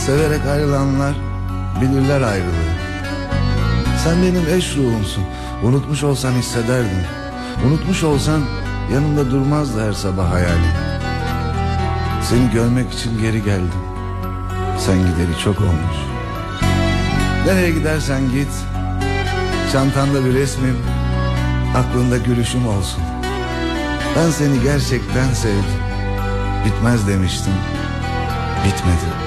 Severek ayrılanlar bilirler ayrılığı. Sen benim eş ruhumsun. Unutmuş olsan hissederdim. Unutmuş olsan yanımda durmazdı her sabah hayalim. Seni görmek için geri geldim. Sen gideri çok olmuş. Nereye gidersen git, çantanda bir resmim, aklında gülüşüm olsun. Ben seni gerçekten sevdim. Bitmez demiştim, bitmedi.